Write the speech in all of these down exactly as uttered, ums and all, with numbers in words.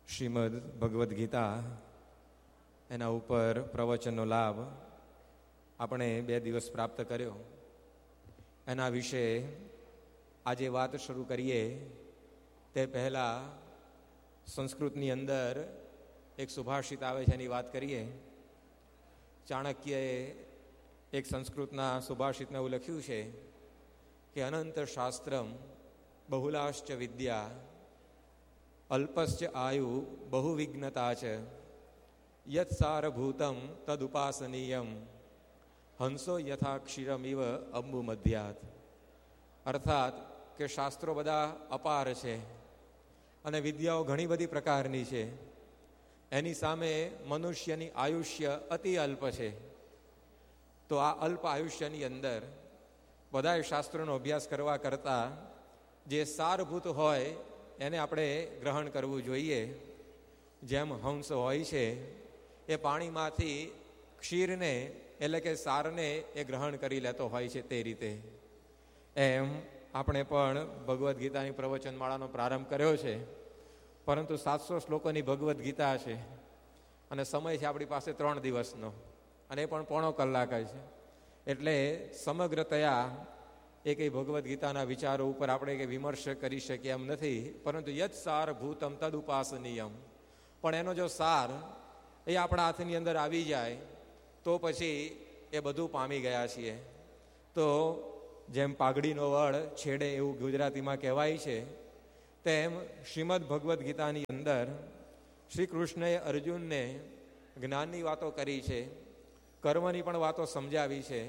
શ્રીમદ ભગવદ્ ગીતા એના ઉપર પ્રવચનનો લાભ આપણે બે દિવસ પ્રાપ્ત કર્યો. એના વિશે આજે વાત શરૂ કરીએ તે પહેલાં સંસ્કૃતની અંદર એક સુભાષિત આવે છે એની વાત કરીએ. ચાણક્યએ એક સંસ્કૃતના સુભાષિતમાં એવું લખ્યું છે કે અનંત શાસ્ત્રમ બહુલાશ્ચ વિદ્યા અલ્પશ્ચ આયુ બહુવિઘ્નતા ચ યત સારભૂતમ તદુપાસનીયમ હંસો યથા ક્ષીરમિવ અંબુ મધ્યાત. અર્થાત કે શાસ્ત્રો બધા અપાર છે અને વિદ્યાઓ ઘણી બધી પ્રકારની છે. એની સામે મનુષ્યની આયુષ્ય અતિ અલ્પ છે. તો આ અલ્પ આયુષ્યની અંદર બધાય શાસ્ત્રોનો અભ્યાસ કરવા કરતાં જે સારભૂત હોય એને આપણે ગ્રહણ કરવું જોઈએ. જેમ હંસ હોય છે એ પાણીમાંથી ક્ષીરને એટલે કે સારને એ ગ્રહણ કરી લેતો હોય છે, તે રીતે એમ આપણે પણ ભગવદ્ ગીતાની પ્રવચનમાળાનો પ્રારંભ કર્યો છે. પરંતુ સાતસો શ્લોકોની ભગવદ્ ગીતા છે અને સમય છે આપણી પાસે ત્રણ દિવસનો, અને એ પણ પોણો કલાક છે. એટલે સમગ્રતયા એ કંઈ ભગવદ્ ગીતાના વિચારો ઉપર આપણે કંઈ વિમર્શ કરી શકીએ એમ નથી. પરંતુ યત સાર ભૂતમ તદ ઉપાસનીયમ, પણ એનો જો સાર એ આપણા હાથની અંદર આવી જાય તો પછી એ બધું પામી ગયા છીએ. તો જેમ પાઘડીનો વડ છેડે એવું ગુજરાતીમાં કહેવાય છે, તેમ શ્રીમદ ભગવદ્ ગીતાની અંદર શ્રી કૃષ્ણએ અર્જુનને જ્ઞાનની વાતો કરી છે, કર્મની પણ વાતો સમજાવી છે,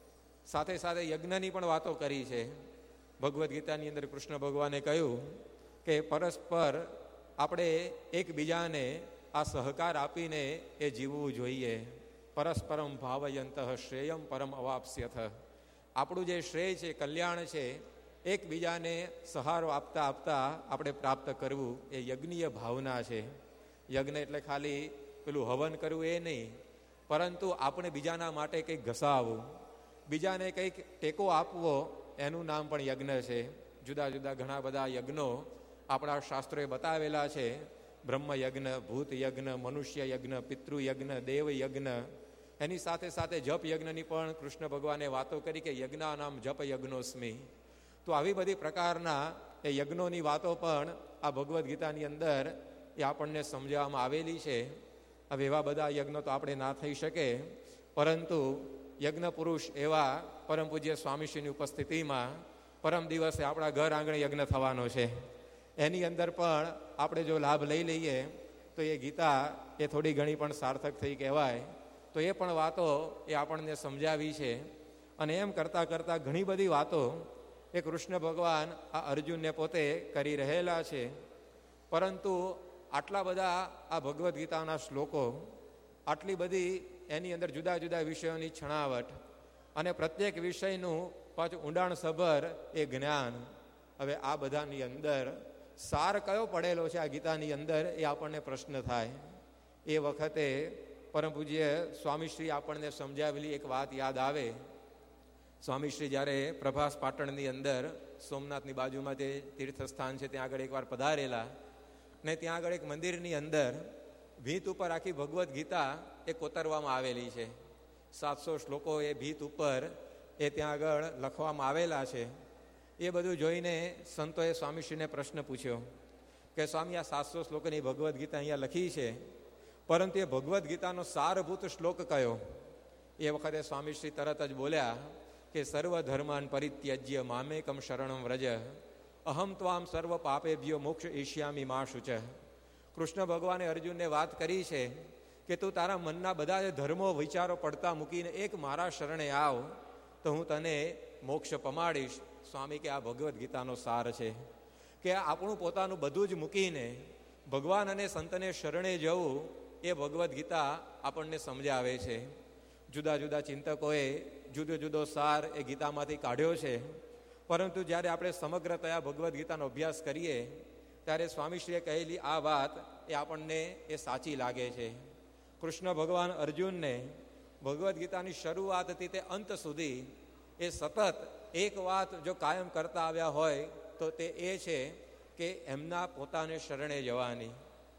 સાથે સાથે યજ્ઞની પણ વાતો કરી છે. ભગવદ્ ગીતાની અંદર કૃષ્ણ ભગવાને કહ્યું કે પરસ્પર આપણે એકબીજાને આ સહકાર આપીને એ જીવવું જોઈએ. પરસ્પરમ ભાવયંત શ્રેયમ પરમ અવાપ્સ્યથ. આપણું જે શ્રેય છે, કલ્યાણ છે, એકબીજાને સહારો આપતા આપતા આપણે પ્રાપ્ત કરવું એ યજ્ઞીય ભાવના છે. યજ્ઞ એટલે ખાલી પેલું હવન કરવું એ નહીં, પરંતુ આપણે બીજાના માટે કંઈક ઘસાવવું, બીજાને કંઈક ટેકો આપવો, એનું નામ પણ યજ્ઞ છે. જુદા જુદા ઘણા બધા યજ્ઞો આપણા શાસ્ત્રોએ બતાવેલા છે. બ્રહ્મ યજ્ઞ, ભૂત યજ્ઞ, મનુષ્ય યજ્ઞ, પિતૃયજ્ઞ, દેવ યજ્ઞ. એની સાથે સાથે જપ યજ્ઞની પણ કૃષ્ણ ભગવાને વાતો કરી કે યજ્ઞા નામ જપ યજ્ઞોસ્મી. તો આવી બધી પ્રકારના એ યજ્ઞોની વાતો પણ આ ભગવદ્ ગીતાની અંદર એ આપણને સમજાવવામાં આવેલી છે. હવે એવા બધા યજ્ઞો તો આપણે ના થઈ શકે, પરંતુ યજ્ઞ પુરુષ એવા પરમ પૂજ્ય સ્વામીશ્રીની ઉપસ્થિતિમાં પરમ દિવસે આપણા ઘર આંગણે યજ્ઞ થવાનો છે. એની અંદર પણ આપણે જો લાભ લઈ લઈએ તો એ ગીતા એ થોડી ઘણી પણ સાર્થક થઈ કહેવાય. તો એ પણ વાતો એ આપણને સમજાવી છે. અને એમ કરતાં કરતાં ઘણી બધી વાતો એ કૃષ્ણ ભગવાન આ અર્જુનને પોતે કરી રહેલા છે. પરંતુ આટલા બધા આ ભગવદ્ ગીતાના શ્લોકો, આટલી બધી એની અંદર જુદા જુદા વિષયોની છણાવટ અને પ્રત્યેક વિષયનું પાછું ઊંડાણસભર એ જ્ઞાન. હવે આ બધાની અંદર સાર કયો પડેલો છે આ ગીતાની અંદર, એ આપણને પ્રશ્ન થાય. એ વખતે પરમ પૂજ્ય સ્વામીશ્રી આપણને સમજાવેલી એક વાત યાદ આવે. સ્વામીશ્રી જ્યારે પ્રભાસ પાટણની અંદર સોમનાથની બાજુમાં જે તીર્થસ્થાન છે ત્યાં આગળ એકવાર પધારેલા, ને ત્યાં આગળ એક મંદિરની અંદર ભીત ઉપર આખી ભગવદ્ ગીતા એ કોતરવામાં આવેલી છે. સાતસો શ્લોકો એ ભીત ઉપર એ ત્યાં આગળ લખવામાં આવેલા છે. એ બધું જોઈને સંતોએ સ્વામીશ્રીને પ્રશ્ન પૂછ્યો કે સ્વામી, આ સાતસો શ્લોકની ભગવદ્ ગીતા અહીંયા લખી છે, પરંતુ એ ભગવદ્ ગીતાનો સારભૂત શ્લોક કયો? એ વખતે સ્વામીશ્રી તરત જ બોલ્યા કે સર્વ ધર્માન પરિત્યજ્ય મામેકમ શરણમ વ્રજ અહમ ત્વામ સર્વ પાપેભ્યો મોક્ષ એષ્યામી મા શુચ. કૃષ્ણ ભગવાને અર્જુનને વાત કરી છે કે તું તારા મનના બધા જ ધર્મો વિચારો પડતા મૂકીને એક મારા શરણે આવ તો હું તને મોક્ષ પમાડીશ. સ્વામી કે આ ભગવદ્ ગીતાનો સાર છે કે આપણું પોતાનું બધું જ મૂકીને ભગવાન અને સંતને શરણે જવું એ ભગવદ્ ગીતા આપણને સમજાવે છે. જુદા જુદા ચિંતકોએ જુદો જુદો સાર એ ગીતામાંથી કાઢ્યો છે. પરંતુ જ્યારે આપણે સમગ્રતયા ભગવદ્ ગીતાનો અભ્યાસ કરીએ ત્યારે સ્વામીશ્રીએ કહેલી આ વાત એ આપણને એ સાચી લાગે છે. કૃષ્ણ ભગવાન અર્જુનને ભગવદ્ ગીતાની શરૂઆતથી તે અંત સુધી એ સતત એક વાત જો કાયમ કરતા આવ્યા હોય તો તે એ છે કે એમના પોતાને શરણે જવાની.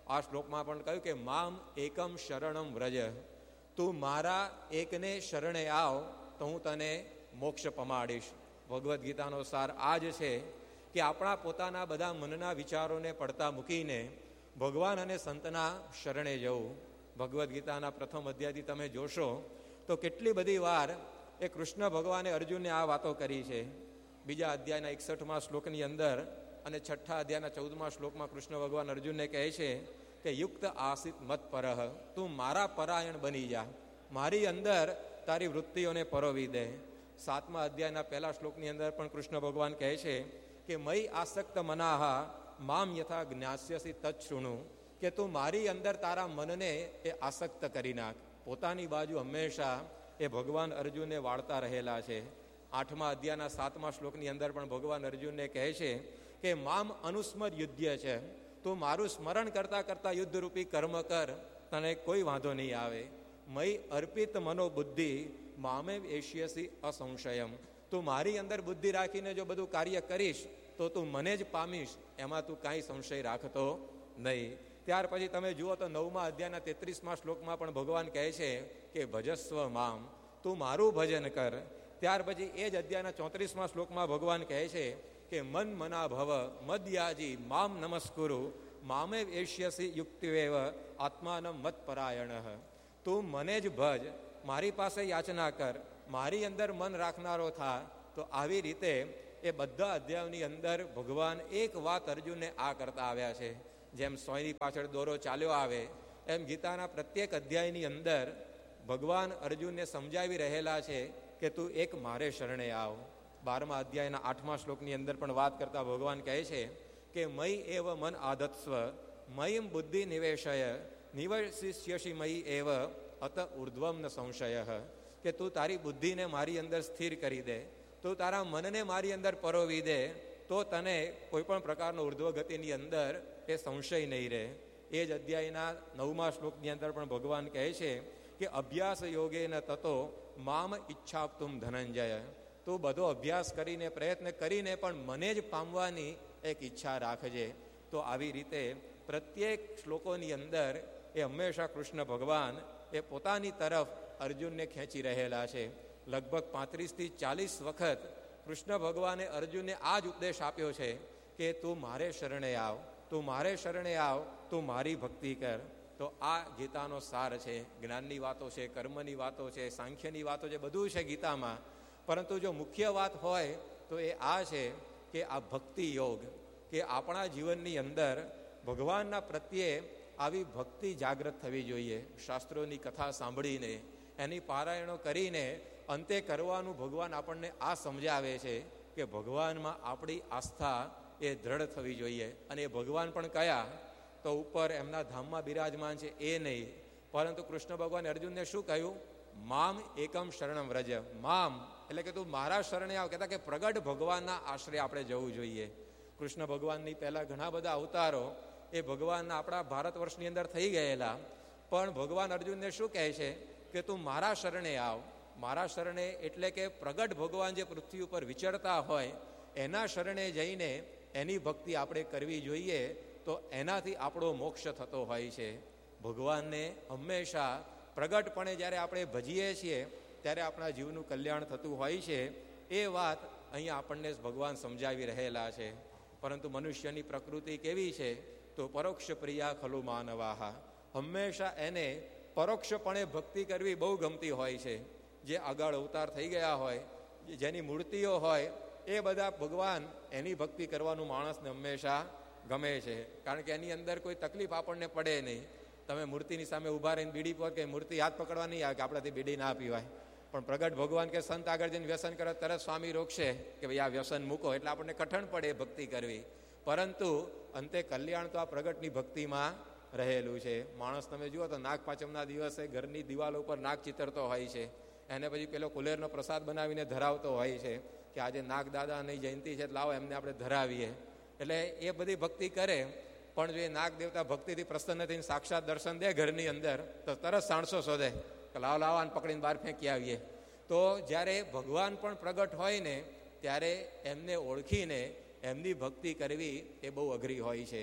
આ શ્લોકમાં પણ કહ્યું કે મામ એકમ શરણમ વ્રજ, તું મારા એકને શરણે આવ તો હું તને મોક્ષ પમાડીશ. ભગવદ્ ગીતાનો સાર આ જ છે કે આપણા પોતાના બધા મનના વિચારોને પડતા મૂકીને ભગવાન અને સંતના શરણે જવું. ભગવદ્ ગીતાના પ્રથમ અધ્યાયથી તમે જોશો તો કેટલી બધી વાર એ કૃષ્ણ ભગવાને અર્જુનને આ વાતો કરી છે. બીજા અધ્યાયના એકસઠમાં શ્લોકની અંદર અને છઠ્ઠા અધ્યાયના ચૌદમા શ્લોકમાં કૃષ્ણ ભગવાન અર્જુનને કહે છે કે યુક્ત આસિત મત પરહ, તું મારા પરાયણ બની જા, મારી અંદર તારી વૃત્તિઓને પરોવી દે. સાતમા અધ્યાયના પહેલા શ્લોકની અંદર પણ કૃષ્ણ ભગવાન કહે છે કે મય આસક્ત મનાહા મામ યથા જ્ઞાસ્યસી તત્શૃણુ, કે તું મારી અંદર તારા મનને એ આસક્ત કરી નાખ. પોતાની બાજુ હંમેશા એ ભગવાન અર્જુનને વાળતા રહેલા છે. આઠમા અધ્યાયના સાતમા શ્લોકની અંદર પણ ભગવાન અર્જુનને કહે છે કે મામ અનુસ્મર યુદ્ધ છે, તું મારું સ્મરણ કરતા કરતા યુદ્ધરૂપી કર્મ કર, તને કોઈ વાંધો નહીં આવે. મય અર્પિત મનોબુદ્ધિ મામે એશિયસી અસંશયમ, તું મારી અંદર બુદ્ધિ રાખીને જો બધું કાર્ય કરીશ તો તું મને જ પામીશ, એમાં તું કાંઈ સંશય રાખતો નહીં. ત્યાર પછી તમે જુઓ તો નવમા અધ્યાયના તેત્રીસમા શ્લોકમાં પણ ભગવાન કહે છે કે ભજસ્વ મામ, તું મારું ભજન કર. ત્યાર પછી એ જ અધ્યાયના ચોત્રીસમા શ્લોકમાં ભગવાન કહે છે કે મન મના ભવ મદયાજી મામ નમસ્કુરુ મામે એષ્યસી યુક્તિવેવ આત્માનમ મત પરાયણ, તું મને જ ભજ, મારી પાસે યાચના કર, મારી અંદર મન રાખનારો થા. તો આવી રીતે એ બધા અધ્યાયોની અંદર ભગવાન એક વાત અર્જુનને આ કરતા આવ્યા છે. જેમ સોયની પાછળ દોરો ચાલ્યો આવે એમ ગીતાના પ્રત્યેક અધ્યાયની અંદર ભગવાન અર્જુનને સમજાવી રહેલા છે કે તું એક મારે શરણે આવ. બારમા અધ્યાયના આઠમા શ્લોકની અંદર પણ વાત કરતા ભગવાન કહે છે કે મય એવ મન આધત્સ્વ મયમ બુદ્ધિ નિવેશય નિવશિષ્યસી મયી એવ અત ઉર્ધ્વમ ન સંશય, કે તું તારી બુદ્ધિને મારી અંદર સ્થિર કરી દે, તું તારા મનને મારી અંદર પરોવી દે, તો તને કોઈ પણ પ્રકારનો ઉર્ધ્વ ગતિની અંદર એ સંશય નહીં રહે. એ જ અધ્યાયના નવમા શ્લોકની અંદર પણ ભગવાન કહે છે કે અભ્યાસ યોગે ન તતો મામ ઈચ્છાપ્તુમ ધનંજય, તું બધો અભ્યાસ કરીને પ્રયત્ન કરીને પણ મને જ પામવાની એક ઈચ્છા રાખજે. તો આવી રીતે પ્રત્યેક શ્લોકોની અંદર એ હંમેશા કૃષ્ણ ભગવાન એ પોતાની તરફ અર્જુનને ખેંચી રહેલા છે. લગભગ પાંત્રીસથી ચાલીસ વખત કૃષ્ણ ભગવાને અર્જુનને આ જ ઉપદેશ આપ્યો છે કે તું મારે શરણે આવ, તું મારે શરણે આવ, તું મારી ભક્તિ કર. તો આ ગીતાનો સાર છે. જ્ઞાનની વાતો છે, કર્મની વાતો છે, સાંખ્યની વાતો છે, બધું છે ગીતામાં. પરંતુ જો મુખ્ય વાત હોય તો એ આ છે કે આ ભક્તિ યોગ, કે આપણા જીવનની અંદર ભગવાનના પ્રત્યે આવી ભક્તિ જાગૃત થવી જોઈએ. શાસ્ત્રોની કથા સાંભળીને, એની પારાયણો કરીને અંતે કરવાનું ભગવાન આપણને આ સમજાવે છે કે ભગવાનમાં આપણી આસ્થા એ દ્રઢ થવી જોઈએ. અને એ ભગવાન પણ કયા? તો ઉપર એમના ધામમાં બિરાજમાન છે એ નહીં, પરંતુ કૃષ્ણ ભગવાને અર્જુનને શું કહ્યું? મામ એકમ શરણમ વ્રજ. મામ એટલે કે તું મારા શરણે આવ, કહેતા કે પ્રગટ ભગવાનના આશ્રય આપણે જવું જોઈએ. કૃષ્ણ ભગવાનની પહેલા ઘણા બધા અવતારો એ ભગવાનના આપણા ભારત વર્ષની અંદર થઈ ગયેલા, પણ ભગવાન અર્જુનને શું કહે છે કે તું મારા શરણે આવ. મારા શરણે એટલે કે પ્રગટ ભગવાન જે પૃથ્વી ઉપર વિચરતા હોય એના શરણે જઈને એની ભક્તિ આપણે કરવી જોઈએ, તો એનાથી આપણો મોક્ષ થતો હોય છે. ભગવાનને હંમેશા પ્રગટપણે જ્યારે આપણે ભજીએ છીએ ત્યારે આપણા જીવનું કલ્યાણ થતું હોય છે. એ વાત અહીંયા આપણને ભગવાન સમજાવી રહેલા છે. પરંતુ મનુષ્યની પ્રકૃતિ કેવી છે? તો પરોક્ષ પ્રિયા ખલુ માનવાહા, હંમેશા એને પરોક્ષપણે ભક્તિ કરવી બહુ ગમતી હોય છે. જે આગળ અવતાર થઈ ગયા હોય, જેની મૂર્તિઓ હોય, એ બધા ભગવાન એની ભક્તિ કરવાનું માણસને હંમેશા ગમે છે. કારણ કે એની અંદર કોઈ તકલીફ આપણને પડે નહીં. તમે મૂર્તિની સામે ઊભા રહીને બીડી પર કે મૂર્તિ હાથ પકડવા નહીં આવે કે આપણાથી બીડી ના પીવાય, પણ પ્રગટ ભગવાન કે સંત આગળ જઈને વ્યસન કરે તરત સ્વામી રોકશે કે ભાઈ આ વ્યસન મૂકો, એટલે આપણને કઠણ પડે ભક્તિ કરવી. પરંતુ અંતે કલ્યાણ તો આ પ્રગટની ભક્તિમાં રહેલું છે. માણસ તમે જુઓ તો નાગ પાંચમના દિવસે ઘરની દિવાલો ઉપર નાગ ચિતરતો હોય છે, એને પછી પેલો કુલેરનો પ્રસાદ બનાવીને ધરાવતો હોય છે કે આજે નાગ દાદાની જયંતિ છે, લાવો એમને આપણે ધરાવીએ. એટલે એ બધી ભક્તિ કરે, પણ જો એ નાગ દેવતા ભક્તિથી પ્રસન્ન થઈને સાક્ષાત દર્શન દે ઘરની અંદર તો તરત સાણસો શોધે કે લાવ લાવાને પકડીને બહાર ફેંકી આવીએ. તો જ્યારે ભગવાન પણ પ્રગટ હોય ને ત્યારે એમને ઓળખીને એમની ભક્તિ કરવી એ બહુ અઘરી હોય છે.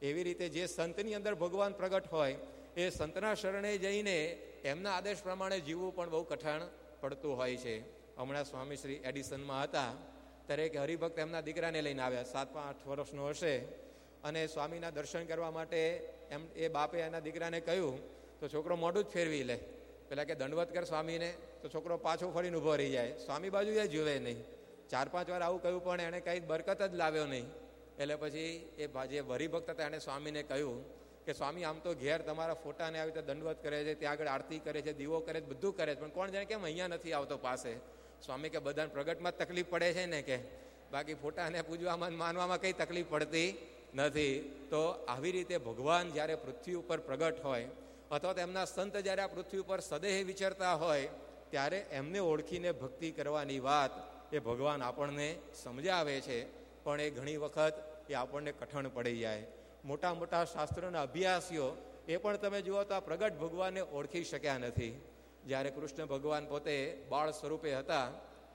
એવી રીતે જે સંતની અંદર ભગવાન પ્રગટ હોય એ સંતના શરણે જઈને એમના આદેશ પ્રમાણે જીવવું પણ બહુ કઠણ પડતું હોય છે. હમણાં સ્વામી શ્રી એડિસનમાં હતા ત્યારે એક હરિભક્ત એમના દીકરાને લઈને આવ્યા, સાત આઠ વર્ષનો હશે, અને સ્વામીના દર્શન કરવા માટે એમ એ બાપે એના દીકરાને કહ્યું તો છોકરો મોઢું જ ફેરવી લે. પેલા કે દંડવત કર સ્વામીને, તો છોકરો પાછો ફરીને ઊભો રહી જાય, સ્વામી બાજુ એ જુએ નહીં. ચાર પાંચ વાર આવું કહ્યું પણ એણે કંઈ બરકત જ લાવ્યો નહીં. એટલે પછી એ જે હરિભક્ત હતા એણે સ્વામીને કહ્યું કે સ્વામી આમ તો ઘેર તમારા ફોટાને આવી રીતે દંડવત કરે છે, ત્યાં આગળ આરતી કરે છે, દીવો કરે છે, બધું કરે છે, પણ કોણ જાણે કેમ અહીંયા નથી આવતો પાસે. સ્વામી કે બધાને પ્રગટમાં જ તકલીફ પડે છે ને, કે બાકી ફોટાને પૂજવામાં માનવામાં કંઈ તકલીફ પડતી નથી. તો આવી રીતે ભગવાન જ્યારે પૃથ્વી ઉપર પ્રગટ હોય અથવા તો એમના સંત જ્યારે આ પૃથ્વી ઉપર સદેહ વિચરતા હોય ત્યારે એમને ઓળખીને ભક્તિ કરવાની વાત એ ભગવાન આપણને સમજાવે છે. પણ એ ઘણી વખત એ આપણને કઠણ પડી જાય. મોટા મોટા શાસ્ત્રોના અભ્યાસીઓ એ પણ તમે જુઓ તો આ પ્રગટ ભગવાનને ઓળખી શક્યા નથી. જ્યારે કૃષ્ણ ભગવાન પોતે બાળ સ્વરૂપે હતા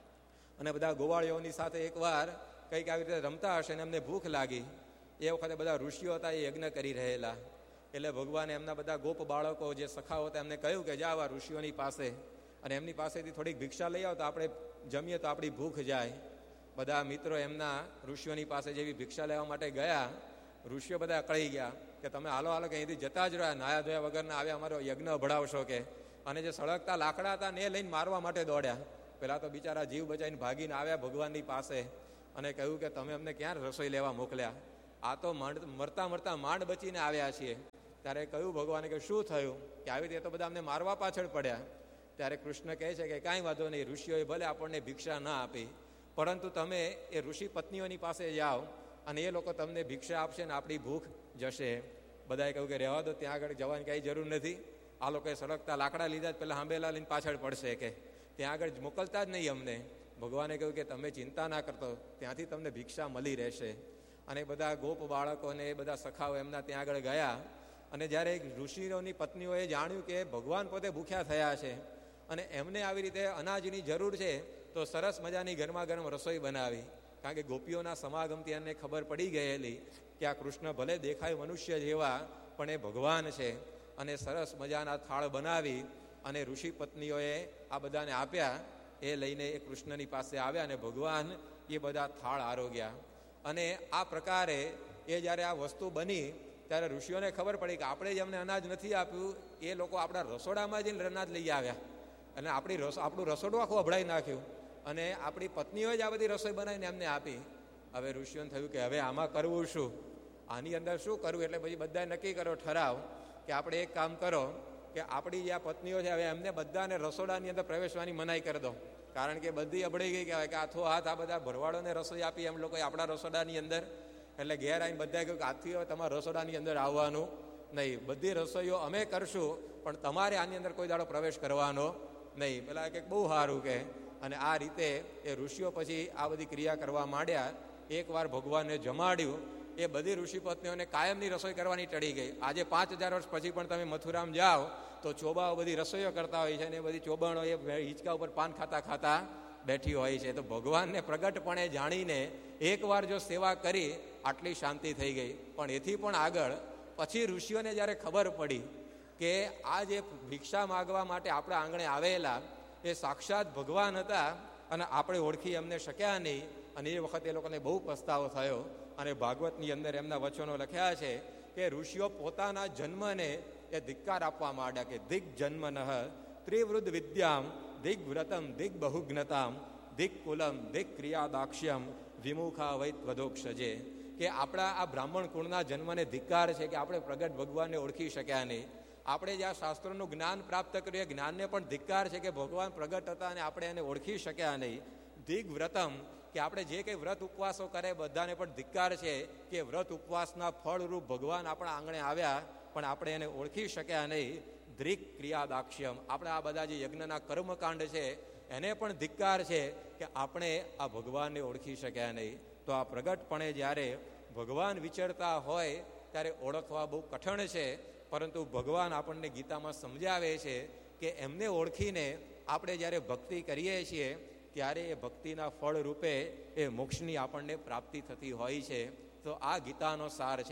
અને બધા ગોવાળીઓની સાથે એકવાર કંઈક આવી રીતે રમતા હશે ને એમને ભૂખ લાગી, એ વખતે બધા ઋષિઓ હતા એ યજ્ઞ કરી રહેલા. એટલે ભગવાને એમના બધા ગોપ બાળકો જે સખાઓ હતા એમને કહ્યું કે જાઓ આ ઋષિઓની પાસે અને એમની પાસેથી થોડીક ભિક્ષા લઈ આવો તો આપણે જમીએ તો આપણી ભૂખ જાય. બધા મિત્રો એમના ઋષિઓની પાસે જેવી ભિક્ષા લેવા માટે ગયા, ઋષિઓ બધા અકળાઈ ગયા કે તમે હાલો હાલો કે અહીંથી જતા જ રહ્યા, નાયા ધોયા વગરના આવ્યા, અમારો યજ્ઞ ભડાવશો કે. અને જે સળગતા લાકડા હતા ને એ લઈને મારવા માટે દોડ્યા. પેલા તો બિચારા જીવ બચાવીને ભાગીને આવ્યા ભગવાનની પાસે અને કહ્યું કે તમે અમને ક્યાં રસોઈ લેવા મોકલ્યા, આ તો મરતા મરતા માંડ બચીને આવ્યા છીએ. ત્યારે કહ્યું ભગવાને કે શું થયું, કે આવી રીતે તો બધા અમને મારવા પાછળ પડ્યા. ત્યારે કૃષ્ણ કહે છે કે કાંઈ વાંધો નહીં, ઋષિઓએ ભલે આપણને ભિક્ષા ના આપી, પરંતુ તમે એ ઋષિ પત્નીઓની પાસે જાઓ અને એ લોકો તમને ભિક્ષા આપશે ને આપણી ભૂખ જશે. બધાએ કહ્યું કે રહેવા દો, ત્યાં આગળ જવાની કાંઈ જરૂર નથી, આ લોકોએ સળગતા લાકડા લીધા જ પહેલાં હાંભેલા લઈને પાછળ પડશે, કે ત્યાં આગળ મોકલતા જ નહીં અમને. ભગવાને કહ્યું કે તમે ચિંતા ના કરતો, ત્યાંથી તમને ભિક્ષા મળી રહેશે. અને બધા ગોપ બાળકોને એ બધા સખાઓ એમના ત્યાં આગળ ગયા અને જ્યારે ઋષિઓની પત્નીઓએ જાણ્યું કે ભગવાન પોતે ભૂખ્યા થયા છે અને એમને આવી રીતે અનાજની જરૂર છે, તો સરસ મજાની ગરમા ગરમ રસોઈ બનાવી. કારણ કે ગોપીઓના સમાગમથી એમને ખબર પડી ગયેલી કે આ કૃષ્ણ ભલે દેખાય મનુષ્ય જેવા પણ એ ભગવાન છે. અને સરસ મજાના થાળ બનાવી અને ઋષિ પત્નીઓએ આ બધાને આપ્યા. એ લઈને એ કૃષ્ણની પાસે આવ્યા અને ભગવાન એ બધા થાળ આરોગ્યા. અને આ પ્રકારે એ જ્યારે આ વસ્તુ બની ત્યારે ઋષિઓને ખબર પડી કે આપણે જેમને અનાજ નથી આપ્યું એ લોકો આપણા રસોડામાં જઈને અનાજ લઈ આવ્યા અને આપણી રસો આપણું રસોડું આખું અભડાઈ નાખ્યું અને આપણી પત્નીઓએ જ આ બધી રસોઈ બનાવીને એમને આપી. હવે ઋષિઓને થયું કે હવે આમાં કરવું શું, આની અંદર શું કરવું? એટલે પછી બધાએ નક્કી કરો ઠરાવ કે આપણે એક કામ કરો કે આપણી જે આ પત્નીઓ છે હવે એમને બધાને રસોડાની અંદર પ્રવેશવાની મનાઈ કરી દો. કારણ કે બધી અબડાઈ ગઈ કહેવાય કે હાથો હાથ આ બધા ભરવાડોને રસોઈ આપી એમ લોકોએ આપણા રસોડાની અંદર. એટલે ઘેર આવીને બધાએ કહ્યું કે આજથી હવે તમારા રસોડાની અંદર આવવાનું નહીં, બધી રસોઈઓ અમે કરશું પણ તમારે આની અંદર કોઈ દાડો પ્રવેશ કરવાનો નહીં. પેલા કંઈક બહુ સારું કે. અને આ રીતે એ ઋષિઓ પછી આ બધી ક્રિયા કરવા માંડ્યા. એકવાર ભગવાનને જમાડ્યું, એ બધી ઋષિ પત્નીઓને કાયમની રસોઈ કરવાની ટળી ગઈ. આજે પાંચ હજાર વર્ષ પછી પણ તમે મથુરામ જાઓ તો ચોબાઓ બધી રસોઈઓ કરતા હોય છે અને એ બધી ચોબાણો એ હિંચકા ઉપર પાન ખાતા ખાતા બેઠી હોય છે. તો ભગવાનને પ્રગટપણે જાણીને એકવાર જો સેવા કરી આટલી શાંતિ થઈ ગઈ. પણ એથી પણ આગળ પછી ઋષિઓને જ્યારે ખબર પડી કે આ જે ભિક્ષા માગવા માટે આપણા આંગણે આવેલા એ સાક્ષાત ભગવાન હતા અને આપણે ઓળખી એમને શક્યા નહીં, અને એ વખતે એ લોકોને બહુ પસ્તાવો થયો. અને ભાગવતની અંદર એમના વચનો લખ્યા છે કે ઋષિઓ પોતાના જન્મને એ ધિક્કાર આપવા માંડ્યા કે દિગ જન્મનઃ ત્રિવૃદ્ધ વિદ્યામ દિગ વ્રતમ દિગ બહુજ્ઞતામ દિગ કુલમ દિગ ક્રિયાદાક્ષ્યમ વિમુખા વૈત વધોક્ષજે. કે આપણા આ બ્રાહ્મણ કુળના જન્મને ધિક્કાર છે કે આપણે પ્રગટ ભગવાનને ઓળખી શક્યા નહીં. આપણે જે આ શાસ્ત્રોનું જ્ઞાન પ્રાપ્ત કર્યું એ જ્ઞાનને પણ ધિક્કાર છે કે ભગવાન પ્રગટ હતા અને આપણે એને ઓળખી શક્યા નહીં. દિગ વ્રતમ કે આપણે જે કંઈ વ્રત ઉપવાસો કરે બધાને પણ ધિક્કાર છે કે વ્રત ઉપવાસના ફળરૂપ ભગવાન આપણા આંગણે આવ્યા પણ આપણે એને ઓળખી શક્યા નહીં. દ્રિક ક્રિયાદાક્ષ્યમ આપણે આ બધા જે યજ્ઞના કર્મકાંડ છે એને પણ ધિક્કાર છે કે આપણે આ ભગવાનને ઓળખી શક્યા નહીં. તો આ પ્રગટપણે જ્યારે ભગવાન વિચરતા હોય ત્યારે ઓળખવા બહુ કઠણ છે, પરંતુ ભગવાન આપણને ગીતામાં સમજાવે છે કે એમને ઓળખીને આપણે જ્યારે ભક્તિ કરીએ છીએ ત્યારે એ ભક્તિના ફળ રૂપે એ મોક્ષની આપણને પ્રાપ્તિ થતી હોય છે. તો આ ગીતાનો સાર છે.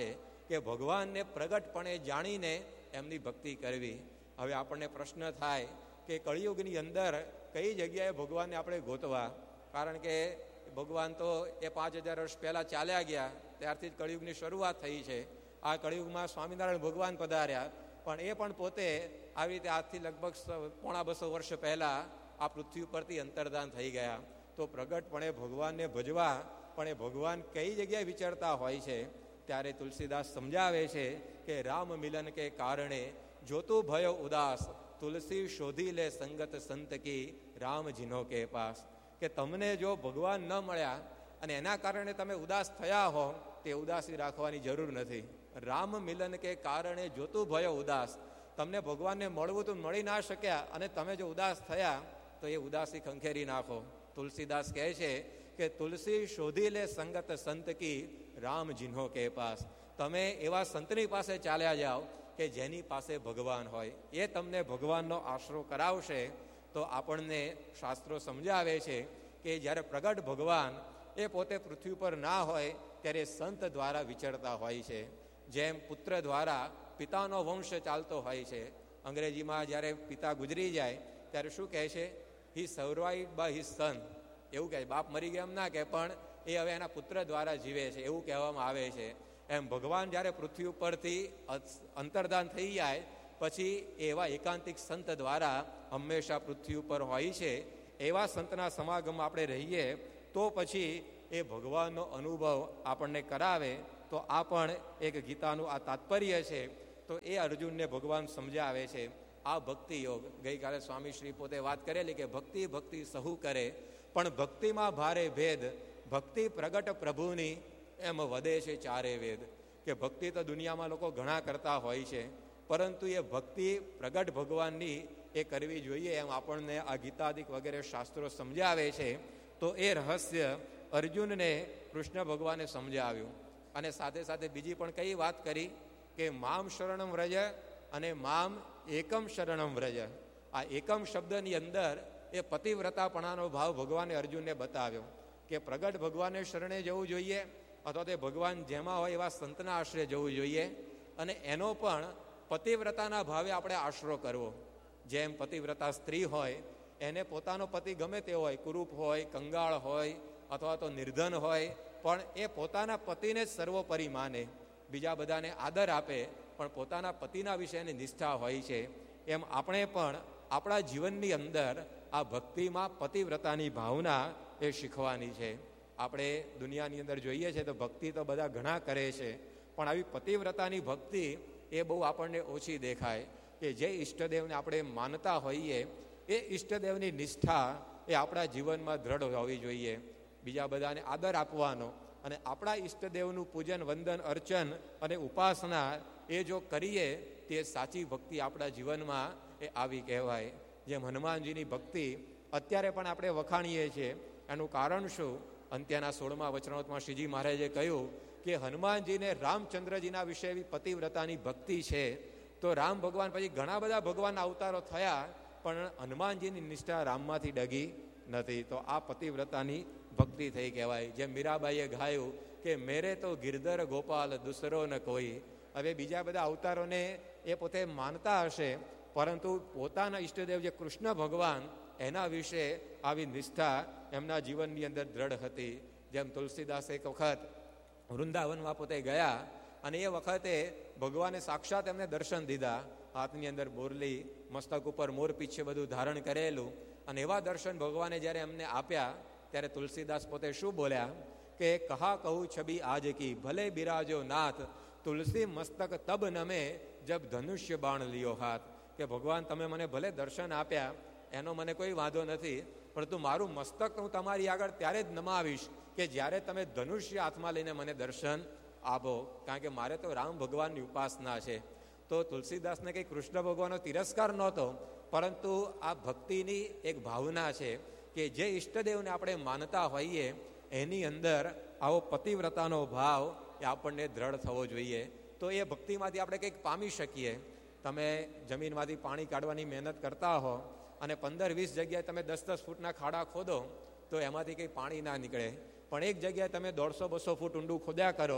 કે ભગવાનને પ્રગટપણે જાણીને એમની ભક્તિ કરવી. હવે આપણને પ્રશ્ન થાય કે કળિયુગની અંદર કઈ જગ્યાએ ભગવાનને આપણે ગોતવા? કારણ કે ભગવાન તો એ પાંચ હજાર વર્ષ પહેલાં ચાલ્યા ગયા, ત્યારથી જ કળિયુગની શરૂઆત થઈ છે. આ કળિયુગમાં સ્વામિનારાયણ ભગવાન પધાર્યા, પણ એ પણ પોતે આવી રીતે આજથી લગભગ પોણા બસો વર્ષ પહેલાં આ પૃથ્વી ઉપરથી અંતર્ધાન થઈ ગયા. તો પ્રગટપણે ભગવાનને ભજવા, પણ એ ભગવાન કઈ જગ્યાએ વિચરતા હોય છે? ત્યારે તુલસીદાસ સમજાવે છે કે રામ મિલન કે કારણે જોતું ભયો ઉદાસ, તુલસી શોધી લે સંગત સંત કી રામ જીનો કે પાસ. કે તમને જો ભગવાન ન મળ્યા અને એના કારણે તમે ઉદાસ થયા હો, તે ઉદાસી રાખવાની જરૂર નથી. રામ મિલન કે કારણે જોતું ભયો ઉદાસ, તમને ભગવાનને મળવું તો મળી ના શક્યા અને તમે જો ઉદાસ થયા તો એ ઉદાસી ખંખેરી નાખો. તુલસીદાસ કહે છે કે તુલસી શોધી લે સંગત સંત કી રામ જીન્હો કે પાસ. તમે એવા સંતની પાસે ચાલ્યા જાઓ કે જેની પાસે ભગવાન હોય, એ તમને ભગવાનનો આશરો કરાવશે. તો આપણને શાસ્ત્રો સમજાવે છે કે જ્યારે પ્રગટ ભગવાન એ પોતે પૃથ્વી પર ના હોય ત્યારે સંત દ્વારા વિચરતા હોય છે. જેમ પુત્ર દ્વારા પિતાનો વંશ ચાલતો હોય છે. અંગ્રેજીમાં જ્યારે પિતા ગુજરી જાય ત્યારે શું કહે છે? હી સર્વાઇવ્ડ બાય હિઝ સન. એવું કહે, બાપ મરી ગયા એમ ના કહે, પણ એ હવે એના પુત્ર દ્વારા જીવે છે એવું કહેવામાં આવે છે. એમ ભગવાન જ્યારે પૃથ્વી ઉપરથી અંતર્ધાન થઈ જાય પછી એવા એકાંતિક સંત દ્વારા હંમેશા પૃથ્વી ઉપર હોય છે. એવા સંતના સમાગમમાં આપણે રહીએ તો પછી એ ભગવાનનો અનુભવ આપણને કરાવે. તો આ પણ એક ગીતાનું આ તાત્પર્ય છે. તો એ અર્જુનને ભગવાન સમજાવે છે. આ ભક્તિ યોગ, ગઈકાલે સ્વામી શ્રી પોતે વાત કરેલી કે ભક્તિ ભક્તિ સહુ કરે, પણ ભક્તિમાં ભારે ભેદ, ભક્તિ પ્રગટ પ્રભુની એમ વધે છે ચારે વેદ. કે ભક્તિ તો દુનિયામાં લોકો ઘણા કરતા હોય છે, પરંતુ એ ભક્તિ પ્રગટ ભગવાનની એ કરવી જોઈએ એમ આપણને આ ગીતાદિક વગેરે શાસ્ત્રો સમજાવે છે. તો એ રહસ્ય અર્જુનને કૃષ્ણ ભગવાને સમજાવ્યું. અને સાથે સાથે બીજી પણ કઈ વાત કરી કે મામ શરણમ વ્રજ અને મામ એકમ શરણમ વ્રજ. આ એકમ શબ્દની અંદર એ પતિવ્રતાપણાનો ભાવ ભગવાને અર્જુનને બતાવ્યો કે પ્રગટ ભગવાનને શરણે જવું જોઈએ અથવા તે ભગવાન જેમાં હોય એવા સંતના આશ્રય જવું જોઈએ. અને એનો પણ પતિવ્રતાના ભાવે આપણે આશરો કરવો. જેમ પતિવ્રતા સ્ત્રી હોય એને પોતાનો પતિ ગમે તે હોય, કુરૂપ હોય, કંગાળ હોય અથવા તો નિર્ધન હોય, પણ એ પોતાના પતિને જ સર્વોપરી માને, બીજા બધાને આદર આપે, પણ પોતાના પતિના વિશેની નિષ્ઠા હોય છે. એમ આપણે પણ આપણા જીવનની અંદર આ ભક્તિમાં પતિવ્રતાની ભાવના એ શીખવાની છે. આપણે દુનિયાની અંદર જોઈએ છે તો ભક્તિ તો બધા ઘણા કરે છે, પણ આવી પતિવ્રતાની ભક્તિ એ બહુ આપણને ઓછી દેખાય. કે જે ઈષ્ટદેવને આપણે માનતા હોઈએ એ ઈષ્ટદેવની નિષ્ઠા એ આપણા જીવનમાં દ્રઢ હોવી જોઈએ. બીજા બધાને આદર આપવાનો અને આપણા ઈષ્ટદેવનું પૂજન, વંદન, અર્ચન અને ઉપાસના એ જો કરીએ તે સાચી ભક્તિ આપણા જીવનમાં એ આવી કહેવાય. જેમ હનુમાનજીની ભક્તિ અત્યારે પણ આપણે વખાણીએ છીએ, એનું કારણ શું? અંત્યના સોળમા વચનામૃતમાં શ્રીજી મહારાજે કહ્યું કે હનુમાનજીને રામચંદ્રજીના વિશે એવી પતિવ્રતાની ભક્તિ છે. તો રામ ભગવાન પછી ઘણા બધા ભગવાનના અવતારો થયા, પણ હનુમાનજીની નિષ્ઠા રામમાંથી ડગી નથી. તો આ પતિવ્રતાની ભક્તિ થઈ કહેવાય. જેમ મીરાબાઈએ ગાયું કે મેરે તો ગિરધર ગોપાલ દુસરો ન કોઈ. હવે બીજા બધા અવતારોને એ પોતે માનતા હશે, પરંતુ પોતાના ઈષ્ટદેવ જે કૃષ્ણ ભગવાન એના વિશે આવી નિષ્ઠા એમના જીવનની અંદર દ્રઢ હતી. જેમ તુલસીદાસ એક વખત વૃંદાવનમાં પોતે ગયા અને એ વખતે ભગવાને સાક્ષાત એમને દર્શન દીધા. હાથની અંદર બોરલી, મસ્તક ઉપર મોર પીછે બધું ધારણ કરેલું. અને એવા દર્શન ભગવાને જ્યારે એમને આપ્યા ત્યારે તુલસીદાસ પોતે શું બોલ્યા કે કહા કહું છબી આજ કી ભલે બિરાજો નાથ, તુલસી મસ્તક તબ નમે જબ ધનુષ્ય બાણ લિયો હાથ. કે ભગવાન તમે મને ભલે દર્શન આપ્યા એનો મને કોઈ વાંધો નથી, પરંતુ મારું મસ્તક હું તમારી આગળ ત્યારે જ નમાવીશ કે જ્યારે તમે ધનુષ્ય હાથમાં લઈને મને દર્શન આપો, કારણ કે મારે તો રામ ભગવાનની ઉપાસના છે. તો તુલસીદાસને કંઈ કૃષ્ણ ભગવાનનો તિરસ્કાર નહોતો, પરંતુ આ ભક્તિની એક ભાવના છે કે જે ઈષ્ટદેવને આપણે માનતા હોઈએ એની અંદર આવો પતિવ્રતાનો ભાવ એ આપણને દ્રઢ થવો જોઈએ. તો એ ભક્તિમાંથી આપણે કંઈક પામી શકીએ. તમે જમીનમાંથી પાણી કાઢવાની મહેનત કરતા હો અને પંદર વીસ જગ્યાએ તમે દસ દસ ફૂટના ખાડા ખોદો તો એમાંથી કંઈ પાણી ના નીકળે, પણ એક જગ્યાએ તમે દોઢસો બસો ફૂટ ઊંડું ખોદ્યા કરો તો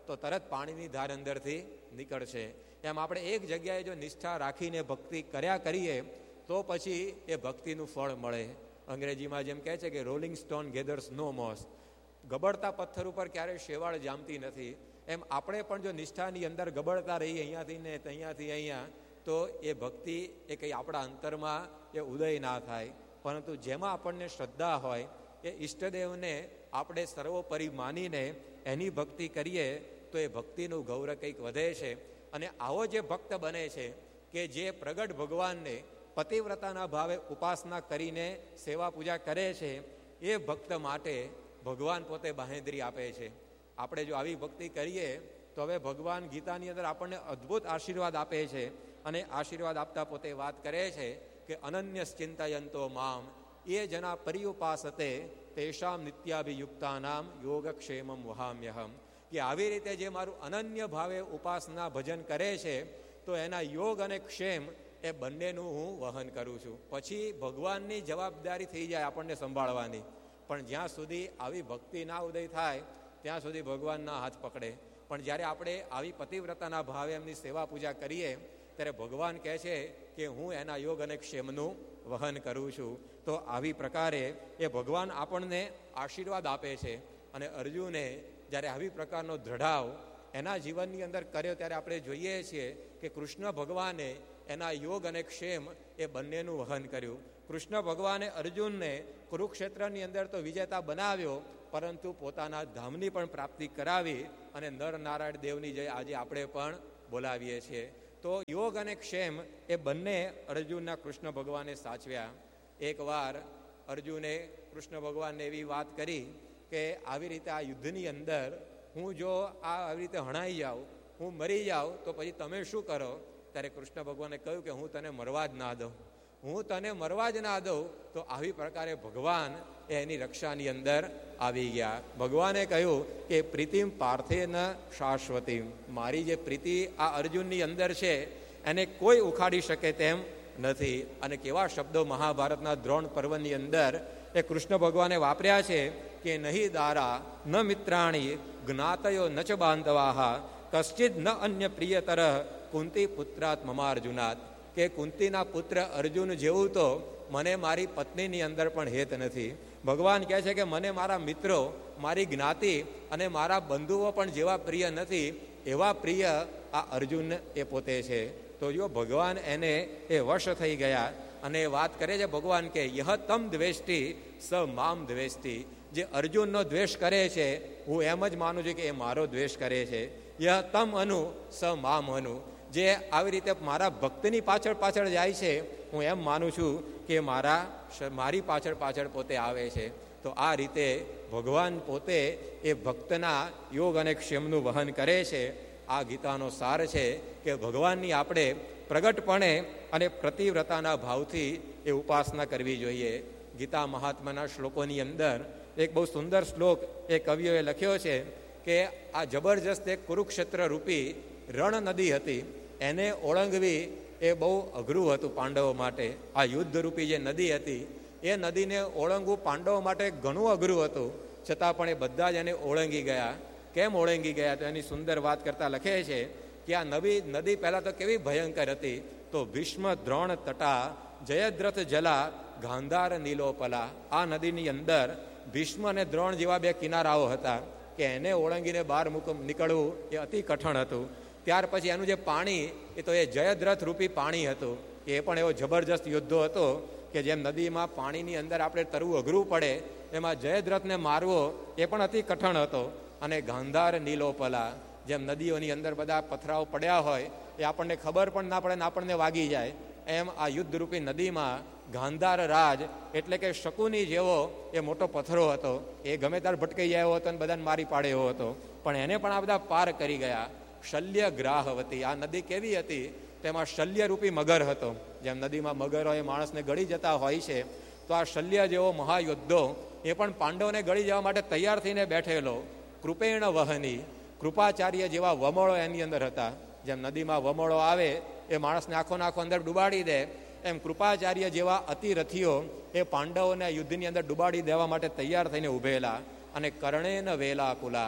તો તરત પાણીની ધાર અંદરથી નીકળશે. એમ આપણે એક જગ્યાએ જો નિષ્ઠા રાખીને ભક્તિ કર્યા કરીએ તો પછી એ ભક્તિનું ફળ મળે. અંગ્રેજીમાં જેમ કહે છે કે રોલિંગ સ્ટોન ગેધર્સ નો મોસ, ગબડતા પથ્થર ઉપર ક્યારેય શેવાળ જામતી નથી. એમ આપણે પણ જો નિષ્ઠાની અંદર ગબડતા રહીએ અહીંયાથી ને અહીંયાથી અહીંયા, તો એ ભક્તિ એ કંઈ આપણા અંતરમાં એ ઉદય ના થાય. પરંતુ જેમાં આપણને શ્રદ્ધા હોય એ ઈષ્ટદેવને આપણે સર્વોપરી માનીને એની ભક્તિ કરીએ તો એ ભક્તિનું ગૌરવ કંઈક વધે છે. અને આવો જે ભક્ત બને છે કે જે પ્રગટ ભગવાનને પતિવ્રતાના ભાવે ઉપાસના કરીને સેવા પૂજા કરે છે, એ ભક્ત માટે ભગવાન પોતે બાંહેધરી આપે છે. આપણે જો આવી ભક્તિ કરીએ તો હવે ભગવાન ગીતાની અંદર આપણને અદ્ભુત આશીર્વાદ આપે છે. અને આશીર્વાદ આપતા પોતે વાત કરે છે કે અનન્ય ચિંતયંતો મામ એ જના પર્યુપાસતે તેષામ નિત્યાભિયુક્તાનામ યોગક્ષેમમ વહામ્યહમ, કે આવી રીતે જે મારું અનન્ય ભાવે ઉપાસના ભજન કરે છે તો એના યોગ અને ક્ષેમ એ બંનેનું હું વહન કરું છું. પછી ભગવાનની જવાબદારી થઈ જાય આપણને સંભાળવાની. પણ જ્યાં સુધી આવી ભક્તિ ના ઉદય થાય ત્યાં સુધી ભગવાનના હાથ પકડે. પણ જ્યારે આપણે આવી પતિવ્રતાના ભાવે એમની સેવા પૂજા કરીએ ત્યારે ભગવાન કહે છે કે હું એના યોગ અને ક્ષેમનું વહન કરું છું. તો આવી પ્રકારે એ ભગવાન આપણને આશીર્વાદ આપે છે. અને અર્જુને જ્યારે આવી પ્રકારનો દ્રઢાવ એના જીવનની અંદર કર્યો ત્યારે આપણે જોઈએ છીએ કે કૃષ્ણ ભગવાને એના યોગ અને ક્ષેમ એ બંનેનું વહન કર્યું. કૃષ્ણ ભગવાને અર્જુનને કુરુક્ષેત્રની અંદર તો વિજેતા બનાવ્યો, પરંતુ પોતાના ધામની પણ પ્રાપ્તિ કરાવી અને નર નારાયણ દેવની જય આજે આપણે પણ બોલાવીએ છીએ. તો યોગ અને ક્ષેમ એ બંને અર્જુનના કૃષ્ણ ભગવાને સાચવ્યા. એકવાર અર્જુને કૃષ્ણ ભગવાનને એવી વાત કરી કે આવી રીતે આ યુદ્ધની અંદર હું જો આ આવી રીતે હણાઈ જાઉં, હું મરી જાઉં તો પછી તમે શું કરો? ત્યારે કૃષ્ણ ભગવાને કહ્યું કે હું તને મરવા જ ના દઉં, હું તને મરવા જ ના દઉં. તો આવી પ્રકારે ભગવાન એની રક્ષાની અંદર આવી ગયા. ભગવાને કહ્યું કે પ્રીતિમ પાર્થે ન શાશ્વતી, મારી જે પ્રીતિ આ અર્જુનની અંદર છે એને કોઈ ઉખાડી શકે તેમ નથી. અને કેવા શબ્દો મહાભારતના દ્રોણ પર્વની અંદર એ કૃષ્ણ ભગવાને વાપર્યા છે કે નહીં દારા ન મિત્રાણી જ્ઞાતયો ન ચ બાંધવાહ કશ્ચિદ ન અન્ય પ્રિયતર કુંતી પુત્રાત મમાર્જુનાત, કે કુંતીના પુત્ર અર્જુન જેવું તો મને મારી પત્નીની અંદર પણ હેત નથી. ભગવાન કહે છે કે મને મારા મિત્રો, મારી જ્ઞાતિ અને મારા બંધુઓ પણ જેવા પ્રિય નથી એવા પ્રિય આ અર્જુન એ પોતે છે. તો જો ભગવાન એને એ વશ થઈ ગયા. અને વાત કરે છે ભગવાન કે યહ તમ દ્વેષ્ટિ સ મામ દ્વેષ્ટિ, જે અર્જુનનો દ્વેષ કરે છે હું એમ જ માનું છું કે એ મારો દ્વેષ કરે છે. યહ તમ અનુ સ મામ અનુ, જે આવી રીતે મારા ભક્તની પાછળ પાછળ જાય છે હું એમ માનું છું કે મારા મારી પાછળ પાછળ પોતે આવે છે. તો આ રીતે ભગવાન પોતે એ ભક્તના યોગ અને ક્ષેમનું વહન કરે છે. આ ગીતાનો સાર છે કે ભગવાનની આપણે પ્રગટપણે અને પ્રતિવ્રતાના ભાવથી એ ઉપાસના કરવી જોઈએ. ગીતા મહાત્માના શ્લોકોની અંદર એક બહુ સુંદર શ્લોક એ કવિઓએ લખ્યો છે કે આ જબરજસ્ત એક કુરુક્ષેત્ર રૂપી રણ નદી હતી, એને ઓળંગવી એ બહુ અઘરું હતું પાંડવો માટે. આ યુદ્ધ રૂપી જે નદી હતી એ નદીને ઓળંગવું પાંડવો માટે ઘણું અઘરું હતું, છતાં પણ એ બધા જ એને ઓળંગી ગયા. કેમ ઓળંગી ગયા? તો એની સુંદર વાત કરતા લખે છે કે આ નવી નદી પહેલાં તો કેવી ભયંકર હતી. તો ભીષ્મ દ્રોણ તટા જયદ્રથ જલા ગાંધાર નીલોપલા, આ નદીની અંદર ભીષ્મ અને દ્રોણ જેવા બે કિનારાઓ હતા કે એને ઓળંગીને બહાર મૂક નીકળવું એ અતિ કઠણ હતું. ત્યાર પછી એનું જે પાણી એ તો એ જયદ્રથ રૂપી પાણી હતું. એ પણ એવો જબરજસ્ત યુદ્ધો હતો કે જેમ નદીમાં પાણીની અંદર આપણે તરવું અઘરું પડે એમાં જયદ્રથને મારવો એ પણ અતિ કઠણ હતો. અને ગાંધાર નીલોપલા, જેમ નદીઓની અંદર બધા પથરાઓ પડ્યા હોય એ આપણને ખબર પણ ના પડે ને આપણને વાગી જાય, એમ આ યુદ્ધરૂપી નદીમાં ગાંધાર રાજ એટલે કે શકુની જેવો એ મોટો પથરો હતો. એ ગમે ત્યારે ભટકાઈ જાય એવો હતો અને બધાને મારી પાડે એવો હતો, પણ એને પણ આ બધા પાર કરી ગયા. શલ્ય ગ્રાહવતી, આ નદી કેવી હતી? તેમાં શલ્યરૂપી મગર હતો. જેમ નદીમાં મગર હોય માણસને ગળી જતા હોય છે, તો આ શલ્ય જેવો મહાયોદ્ધો એ પણ પાંડવોને ગળી જવા માટે તૈયાર થઈને બેઠેલો. કૃપેણ વહની, કૃપાચાર્ય જેવા વમળો એની અંદર હતા. જેમ નદીમાં વમળો આવે એ માણસને આખો નાખો અંદર ડૂબાડી દે, એમ કૃપાચાર્ય જેવા અતિરથીઓ એ પાંડવોને યુદ્ધની અંદર ડૂબાડી દેવા માટે તૈયાર થઈને ઉભેલા. અને કર્ણેન વેલા કુલા,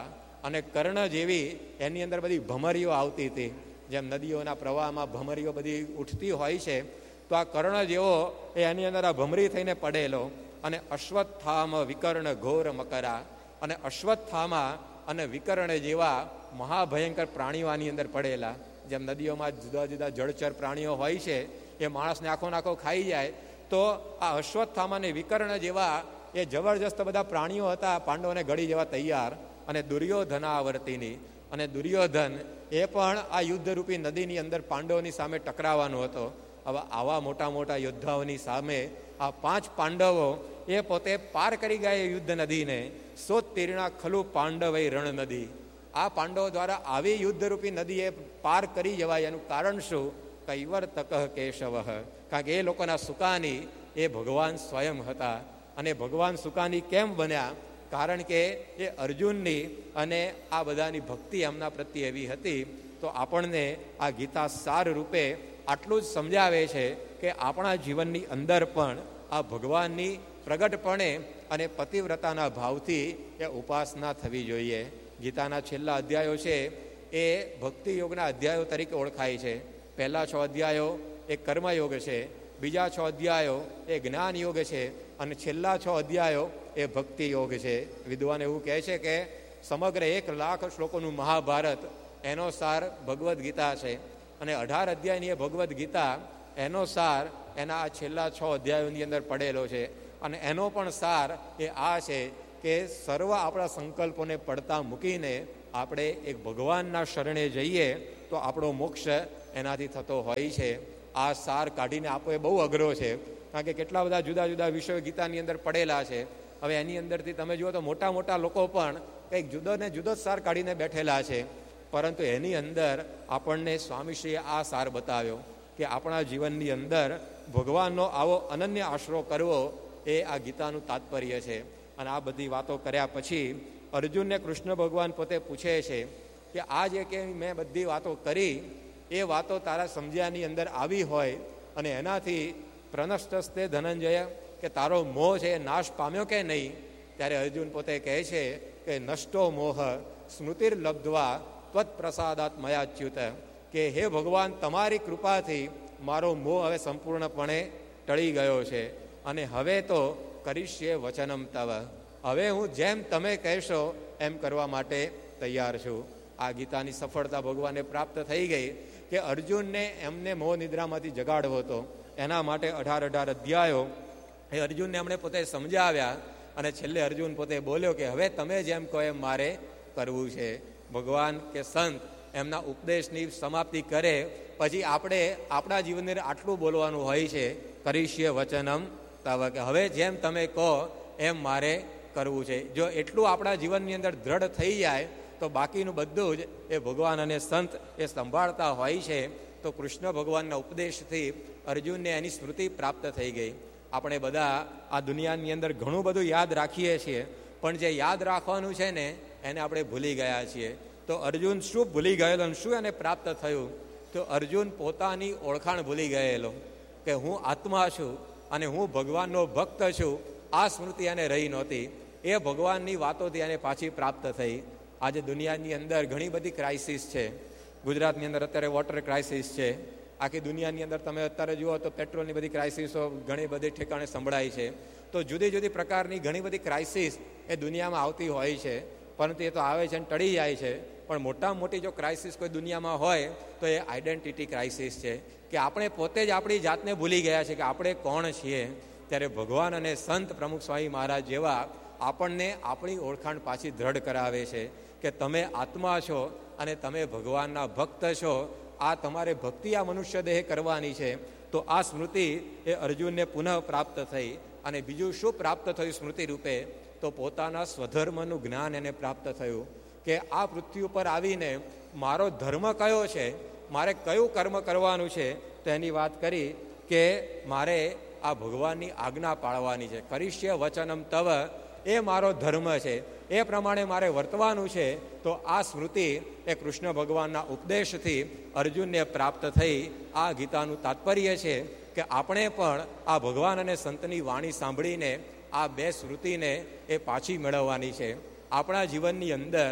અને કર્ણ જેવી એની અંદર બધી ભમરીઓ આવતી હતી. જેમ નદીઓના પ્રવાહમાં ભમરીઓ બધી ઉઠતી હોય છે, તો આ કર્ણ જેવો એ એની અંદર આ ભમરી થઈને પડેલો. અને અશ્વત્થામ વિકર્ણ ઘોર મકરા, અને અશ્વત્થામા અને વિકર્ણ જેવા મહાભયંકર પ્રાણીઓ આની અંદર પડેલા. જેમ નદીઓમાં જુદા જુદા જળચર પ્રાણીઓ હોય છે, એ માણસને આખો નાખો ખાઈ જાય, તો આ અશ્વત્થામા અને વિકર્ણ જેવા એ જબરજસ્ત બધા પ્રાણીઓ હતા, પાંડવોને ગળી જવા તૈયાર. અને દુર્યોધનાવર્તિની, અને દુર્યોધન એ પણ આ યુદ્ધરૂપી નદીની અંદર પાંડવોની સામે ટકરાવાનો હતો. હવે આવા મોટા મોટા યોદ્ધાઓની સામે આ પાંચ પાંડવો એ પોતે પાર કરી ગયા યુદ્ધ નદીને. સોત્તીર્ણા ખલુ પાંડવૈ રણ નદી. આ પાંડવો દ્વારા આવી યુદ્ધરૂપી નદી એ પાર કરી જવાય. એનું કારણ શું? કૈવર્તક કેશવ. કારણ કે એ લોકોના સુકાની એ ભગવાન સ્વયં હતા. અને ભગવાન સુકાની કેમ બન્યા? કારણ કે એ અર્જુનની અને આ બધાની ભક્તિ એમના પ્રત્યે એવી હતી. તો આપણને આ ગીતા સાર રૂપે આટલું જ સમજાવે છે કે આપણા જીવનની અંદર પણ આ ભગવાનની પ્રગટપણે અને પતિવ્રતાના ભાવથી એ ઉપાસના થવી જોઈએ. ગીતાના છેલ્લા અધ્યાયો છે એ ભક્તિ યોગના અધ્યાયો તરીકે ઓળખાય છે. પહેલા છ અધ્યાયો એ કર્મયોગ છે, બીજા છ અધ્યાયો એ જ્ઞાન યોગ છે, અને છેલ્લા છ અધ્યાયો એ ભક્તિ યોગ છે. વિદ્વાન એવું કહે છે કે સમગ્ર એક લાખ શ્લોકોનું મહાભારત એનો સાર ભગવદ્ ગીતા છે, અને અઢાર અધ્યાયની એ ભગવદ્ ગીતા એનો સાર એના આ છેલ્લા છ અધ્યાયોની અંદર પડેલો છે. અને એનો પણ સાર એ આ છે કે સર્વ આપણા સંકલ્પોને પડતા મૂકીને આપણે એક ભગવાનના શરણે જઈએ તો આપણો મોક્ષ એનાથી થતો હોય છે. આ સાર કાઢીને આપવો એ બહુ અઘરો છે, કારણ કે કેટલા બધા જુદા જુદા વિષયો ગીતાની અંદર પડેલા છે. હવે એની અંદરથી તમે જુઓ તો મોટા મોટા લોકો પણ કંઈક જુદો ને જુદો સાર કાઢીને બેઠેલા છે, પરંતુ એની અંદર આપણને સ્વામીશ્રીએ આ સાર બતાવ્યો કે આપણા જીવનની અંદર ભગવાનનો આવો અનન્ય આશરો કરવો એ આ ગીતાનું તાત્પર્ય છે. અને આ બધી વાતો કર્યા પછી અર્જુનને કૃષ્ણ ભગવાન પોતે પૂછે છે કે આ જે કે મેં બધી વાતો કરી એ વાતો તારા સમજ્યાની અંદર આવી હોય અને એનાથી પ્રનષ્ટસ્તે ધનંજય, કે તારો મોહ છે એ નાશ પામ્યો કે નહીં? ત્યારે અર્જુન પોતે કહે છે કે નષ્ટો મોહ સ્મૃતિર્લબ્ધવા ત્વત પ્રસાદાત મયાચ્યુત, કે હે ભગવાન, તમારી કૃપાથી મારો મોહ હવે સંપૂર્ણપણે ટળી ગયો છે, અને હવે તો કરીશ્યે વચનમ તવ, હવે હું જેમ તમે કહેશો એમ કરવા માટે તૈયાર છું. આ ગીતાની સફળતા ભગવાનને પ્રાપ્ત થઈ ગઈ કે અર્જુનને એમને મોહ નિદ્રામાંથી જગાડવો હતો. એના માટે અઢાર અઢાર અધ્યાયો એ અર્જુનને એમણે પોતે સમજાવ્યા, અને છેલ્લે અર્જુન પોતે બોલ્યો કે હવે તમે જેમ કહો એમ મારે કરવું છે. ભગવાન કે સંત એમના ઉપદેશની સમાપ્તિ કરે પછી આપણે આપણા જીવનને આટલું બોલવાનું હોય છે, કરીશ્ય વચનમ તવ, કે હવે જેમ તમે કહો એમ મારે કરવું છે. જો એટલું આપણા જીવનની અંદર દ્રઢ થઈ જાય તો બાકીનું બધું જ એ ભગવાન અને સંત એ સંભાળતા હોય છે. તો કૃષ્ણ ભગવાનના ઉપદેશથી અર્જુનને એની સ્મૃતિ પ્રાપ્ત થઈ ગઈ. આપણે બધા આ દુનિયાની અંદર ઘણું બધું યાદ રાખીએ છીએ, પણ જે યાદ રાખવાનું છે ને એને આપણે ભૂલી ગયા છીએ. તો અર્જુન શું ભૂલી ગયેલો અને શું એને પ્રાપ્ત થયું? તો અર્જુન પોતાની ઓળખાણ ભૂલી ગયેલો કે હું આત્મા છું અને હું ભગવાનનો ભક્ત છું. આ સ્મૃતિ એને રહી નહોતી. એ ભગવાનની વાતોથી એને પાછી પ્રાપ્ત થઈ. આજે દુનિયાની અંદર ઘણી બધી ક્રાઇસિસ છે. ગુજરાતની અંદર અત્યારે વોટર ક્રાઇસિસ છે. આખી દુનિયાની અંદર તમે અત્યારે જુઓ તો પેટ્રોલની બધી ક્રાઇસિસો ઘણી બધી ઠેકાણે સંભળાય છે. તો જુદી જુદી પ્રકારની ઘણી બધી ક્રાઇસિસ એ દુનિયામાં આવતી હોય છે, પરંતુ એ તો આવે છે અને ટળી જાય છે. પણ મોટામાં મોટી જો ક્રાઇસિસ કોઈ દુનિયામાં હોય તો એ આઈડેન્ટિટી ક્રાઇસિસ છે, કે આપણે પોતે જ આપણી જાતને ભૂલી ગયા છે કે આપણે કોણ છીએ. ત્યારે ભગવાન અને સંત પ્રમુખ સ્વામી મહારાજ જેવા આપણને આપણી ઓળખાણ પાછી દ્રઢ કરાવે છે કે તમે આત્મા છો અને તમે ભગવાનના ભક્ત છો. આ તમારે ભક્તિ આ મનુષ્ય દેહ કરવાની છે. તો આ સ્મૃતિ એ અર્જુનને પુનઃ પ્રાપ્ત થઈ. અને બીજું શું પ્રાપ્ત થયું સ્મૃતિ રૂપે? તો પોતાના સ્વધર્મનું જ્ઞાન એને પ્રાપ્ત થયું કે આ પૃથ્વી ઉપર આવીને મારો ધર્મ કયો છે, મારે કયું કર્મ કરવાનું છે. તો એની વાત કરી કે મારે આ ભગવાનની આજ્ઞા પાળવાની છે. કરીશ્ય વચનમ તવ, એ મારો ધર્મ છે, એ પ્રમાણે મારે વર્તવાનું છે. તો આ સ્મૃતિ એ કૃષ્ણ ભગવાનના ઉપદેશથી અર્જુનને પ્રાપ્ત થઈ. આ ગીતાનું તાત્પર્ય છે કે આપણે પણ આ ભગવાન અને સંતની વાણી સાંભળીને આ બે સ્મૃતિને એ પાછી મેળવવાની છે. આપણા જીવનની અંદર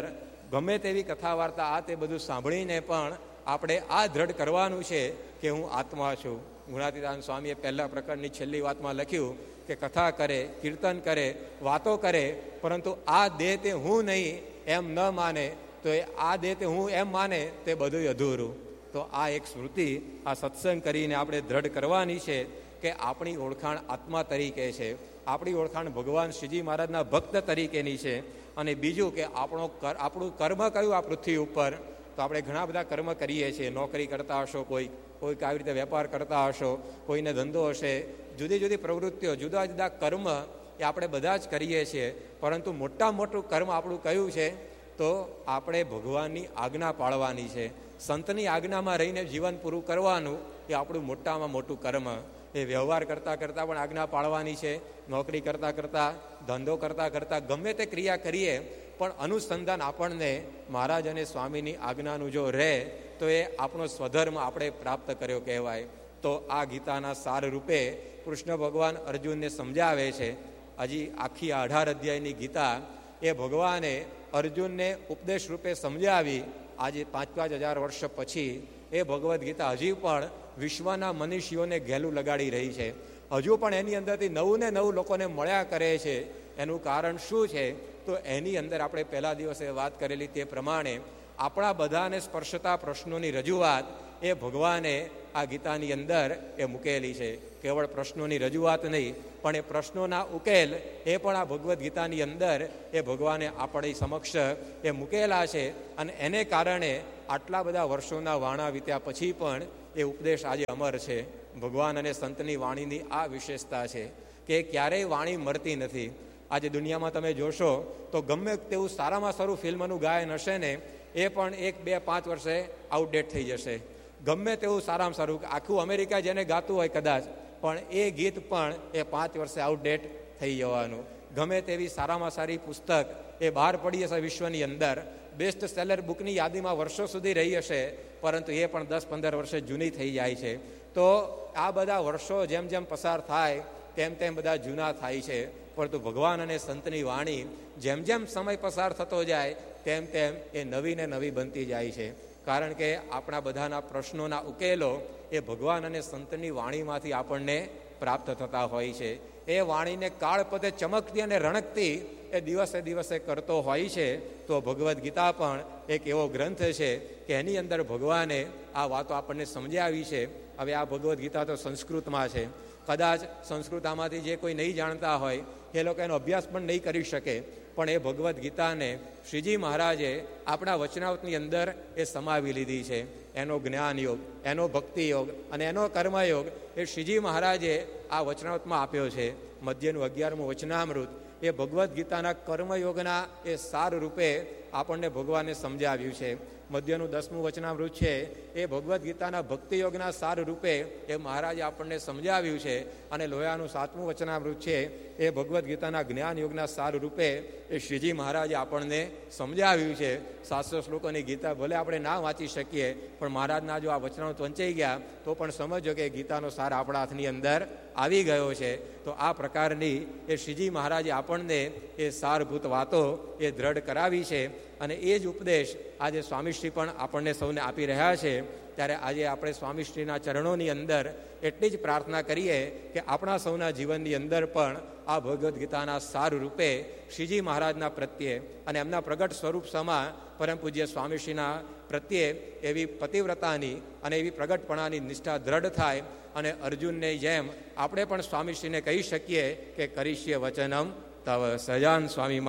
ગમે તેવી કથા વાર્તા આ તે બધું સાંભળીને પણ આપણે આ દ્રઢ કરવાનું છે કે હું આત્મા છું. ગુણાતીતાનંદ સ્વામીએ પહેલા પ્રકરણની છેલ્લી વાતમાં લખ્યું કે કથા કરે, કીર્તન કરે, વાતો કરે, પરંતુ આ દેહ તે હું નહીં એમ ન માને તો એ આ દેહ તે હું એમ માને તે બધું અધૂરું. તો આ એક સ્મૃતિ આ સત્સંગ કરીને આપણે દ્રઢ કરવાની છે કે આપણી ઓળખાણ આત્મા તરીકે છે, આપણી ઓળખાણ ભગવાન શ્રીજી મહારાજના ભક્ત તરીકેની છે. અને બીજું કે આપણો આપણું કર્મ કયું આ પૃથ્વી ઉપર, તો આપણે ઘણા બધા કર્મ કરીએ છીએ. નોકરી કરતા હશો, કોઈ કોઈક આવી રીતે વેપાર કરતા હશો, કોઈને ધંધો હશે, જુદી જુદી પ્રવૃત્તિઓ, જુદા જુદા કર્મ એ આપણે બધા જ કરીએ છીએ. પરંતુ મોટા મોટું કર્મ આપણું કયું છે? તો આપણે ભગવાનની આજ્ઞા પાળવાની છે. સંતની આજ્ઞામાં રહીને જીવન પૂરું કરવાનું એ આપણું મોટામાં મોટું કર્મ. એ વ્યવહાર કરતાં કરતાં પણ આજ્ઞા પાળવાની છે. નોકરી કરતાં કરતાં, ધંધો કરતાં કરતાં ગમે તે ક્રિયા કરીએ પણ અનુસંધાન આપણને મહારાજ અને સ્વામીની આજ્ઞાનું જો રહે તો એ આપણો સ્વધર્મ આપણે પ્રાપ્ત કર્યો કહેવાય. તો આ ગીતાના સાર રૂપે કૃષ્ણ ભગવાન અર્જુનને સમજાવે છે. હજી આખી અઢાર અધ્યાયની ગીતા એ ભગવાને અર્જુનને ઉપદેશ રૂપે સમજાવી. આજે પાંચ પાંચ હજાર વર્ષ પછી એ ભગવદ્ ગીતા હજી પણ વિશ્વના મનુષ્યોને ઘેલું લગાડી રહી છે. હજુ પણ એની અંદરથી નવું ને નવું લોકોને મળ્યા કરે છે. એનું કારણ શું છે? તો એની અંદર આપણે પહેલા દિવસે વાત કરેલી તે પ્રમાણે આપણા બધાને સ્પર્શતા પ્રશ્નોની રજૂઆત એ ભગવાને આ ગીતાની અંદર એ મૂકેલી છે. કેવળ પ્રશ્નોની રજૂઆત નહીં પણ એ પ્રશ્નોના ઉકેલ એ પણ આ ભગવદ્ ગીતાની અંદર એ ભગવાને આપણી સમક્ષ એ મૂકેલા છે. અને એને કારણે આટલા બધા વર્ષોના વાણા વીત્યા પછી પણ એ ઉપદેશ આજે અમર છે. ભગવાન અને સંતની વાણીની આ વિશેષતા છે કે ક્યારેય વાણી મરતી નથી. આજે દુનિયામાં તમે જોશો તો ગમે તેવું સારામાં સારું ફિલ્મનું ગાયન હશે ને એ પણ એક બે પાંચ વર્ષે આઉટડેટ થઈ જશે. ગમે તેવું સારામાં સારું આખું અમેરિકા જેને ગાતું હોય કદાચ, પણ એ ગીત પણ એ પાંચ વર્ષે આઉટડેટ થઈ જવાનું. ગમે તેવી સારામાં સારી પુસ્તક એ બહાર પડી હશે વિશ્વની અંદર, બેસ્ટ સેલર બુકની યાદીમાં વર્ષો સુધી રહી હશે, પરંતુ એ પણ દસ પંદર વર્ષે જૂની થઈ જાય છે. તો આ બધા વર્ષો જેમ જેમ પસાર થાય તેમ તેમ બધા જૂના થાય છે. પરંતુ ભગવાન અને સંતની વાણી જેમ જેમ સમય પસાર થતો જાય તેમ તેમ એ નવી ને નવી બનતી જાય છે. કારણ કે આપણા બધાના પ્રશ્નોના ઉકેલો એ ભગવાન અને સંતની વાણીમાંથી આપણને પ્રાપ્ત થતા હોય છે. એ વાણીને કાળ પદે ચમકતી અને રણકતી એ દિવસે દિવસે કરતો હોય છે. તો ભગવદ્ ગીતા પણ એક એવો ગ્રંથ છે કે એની અંદર ભગવાને આ વાતો આપણને સમજાવી છે. હવે આ ભગવદ્ ગીતા તો સંસ્કૃતમાં છે. કદાચ સંસ્કૃત આમાંથી જે કોઈ નહીં જાણતા હોય એ લોકો એનો અભ્યાસ પણ નહીં કરી શકે, પણ એ ભગવદ્ ગીતાને શ્રીજી મહારાજે આપણા વચનાવતની અંદર એ સમાવી લીધી છે. એનો જ્ઞાન યોગ, એનો ભક્તિ યોગ અને એનો કર્મયોગ એ શ્રીજી મહારાજે આ વચનાવતમાં આપ્યો છે. મધ્યનું અગિયારમું વચનામૃત એ ભગવદ્ ગીતાના કર્મયોગના એ સાર રૂપે આપણને ભગવાને સમજાવ્યું છે. મધ્યનું દસમું વચનામૃત છે એ ભગવદ્ ગીતાના ભક્તિયોગના સાર રૂપે એ મહારાજે આપણને સમજાવ્યું છે. અને લોયાનું સાતમું વચનામૃત છે એ ભગવદ્ ગીતાના જ્ઞાન યોગના સાર રૂપે એ શ્રીજી મહારાજે આપણને સમજાવ્યું છે. સાતસો શ્લોકોની ગીતા ભલે આપણે ના વાંચી શકીએ, પણ મહારાજના જો આ વચનામૃત વંચાઈ ગયા તો પણ સમજો કે ગીતાનો સાર આપણા હાથની અંદર આવી ગયો છે. તો આ પ્રકારની એ શ્રીજી મહારાજે આપણને એ સારભૂત વાતો એ દ્રઢ કરાવી છે. અને એ જ ઉપદેશ આજે સ્વામીશ્રી પણ આપણને સૌને આપી રહ્યા છે. ત્યારે આજે આપણે સ્વામીશ્રીના ચરણોની અંદર એટલી જ પ્રાર્થના કરીએ કે આપણા સૌના જીવનની અંદર પણ આ ભગવદ્ ગીતાના સાર રૂપે શ્રીજી મહારાજના પ્રત્યે અને એમના પ્રગટ સ્વરૂપ સમા પરમ પૂજ્ય સ્વામીશ્રીના પ્રત્યે એવી પતિવ્રતાની અને એવી પ્રગટપણાની નિષ્ઠા દ્રઢ થાય. અને અર્જુનને જેમ આપણે પણ સ્વામીશ્રીને કહી શકીએ કે કરીશ્ય વચનમ તવ સજાન સ્વામી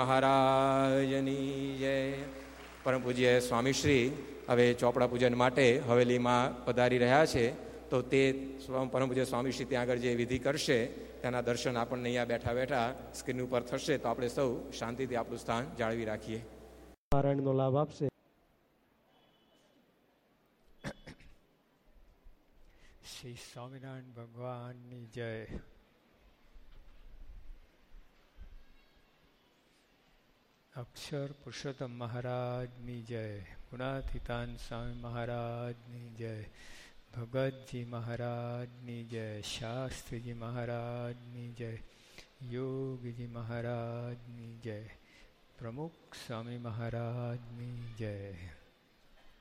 મહારાજની જય. પરમ પૂજ્ય સ્વામીશ્રી હવે ચોપડા પૂજન માટે હવેલીમાં પધારી રહ્યા છે. તો તે પરમ પૂજ્ય સ્વામીશ્રી ત્યાં આગળ જે વિધિ કરશે તેના દર્શન આપણને અહીંયા બેઠા બેઠા સ્ક્રીન ઉપર થશે. તો આપણે સૌ શાંતિથી આપણું સ્થાન જાળવી રાખીએ. નારાયણનો લાભ આપશે. શ્રી સ્વામિનારાયણ ભગવાનની જય. અક્ષર પુરુષોત્તમ મહારાજની જય. ગુણાતીતાન સ્વામી મહારાજની જય. ભગતજી મહારાજની જય. શાસ્ત્રીજી મહારાજની જય. યોગીજી મહારાજની જય. પ્રમુખ સ્વામી મહારાજની જય.